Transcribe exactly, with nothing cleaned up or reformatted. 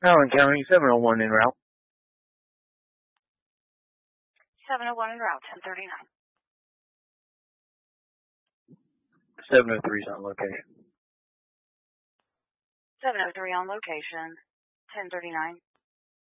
Allen County, seven oh one en route. seven oh one en route, ten thirty-nine. seven oh three is on location. seven oh three on location, ten thirty-nine.